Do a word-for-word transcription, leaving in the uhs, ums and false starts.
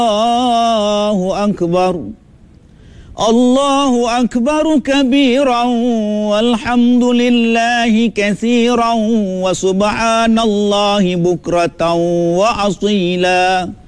الله أكبر الله أكبر كبيرا والحمد لله كثيرا وسبحان الله بكرة وأصيلا.